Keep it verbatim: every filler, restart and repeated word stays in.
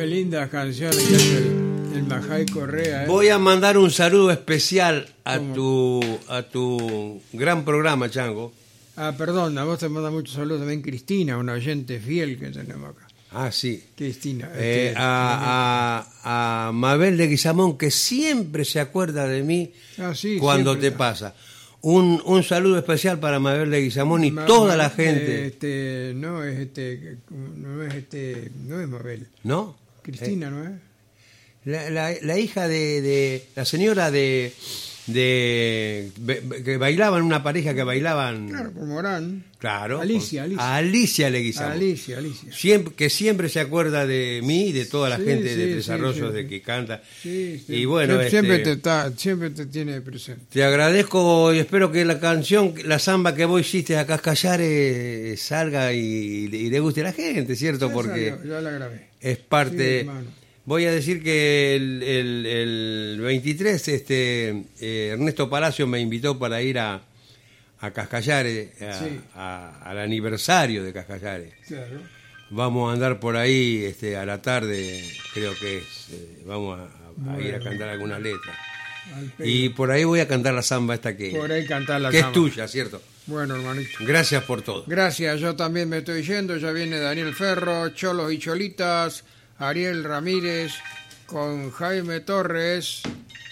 Qué lindas canciones que hace el, el Majay Correa. ¿eh? Voy a mandar un saludo especial a ¿Cómo? tu a tu gran programa, Chango. Ah, perdón, a vos te manda muchos saludos también Cristina, una oyente fiel que tenemos acá. Ah, sí. Cristina. Eh, este, a, a, a Mabel de Guizamón, que siempre se acuerda de mí Ah, sí, cuando siempre te está. pasa. Un, un saludo especial para Mabel de Guizamón y Ma- toda Ma- la gente. eh, Este, no es este, no es este, no es Mabel. ¿No? Cristina, ¿no es? La, la, la hija de, de la señora de, de be- que bailaban, una pareja que bailaban. Claro, por Morán. Claro. Alicia, Alicia. A Alicia Leguizamón. Alicia, Alicia. Siempre, que siempre se acuerda de mí y de toda la Sí, gente sí, de sí, Tres Arroyos, sí, de sí. que canta. Sí, sí. Y bueno, Sie- siempre este, te está, siempre te tiene presente. te agradezco y espero que la canción, la samba que vos hiciste a Cascallares salga y, y le guste a la gente, ¿cierto? Ya Porque salió, ya la grabé. es Sí, parte. hermano. Voy a decir que el, el, el veintitrés este, eh, Ernesto Palacio me invitó para ir a, a Cascallares, a- Sí. a- al aniversario de Cascallares. Claro. Vamos a andar por ahí este, a la tarde, creo que es. eh, vamos a, a ir a Bueno. cantar algunas letras. Al pedo. Y por ahí voy a cantar la samba esta que, Por ahí cantar la que es samba. tuya, ¿cierto? Bueno, hermanito. Gracias por todo. Gracias, yo también me estoy yendo. Ya viene Daniel Ferro, Cholos y Cholitas, Ariel Ramírez, con Jaime Torres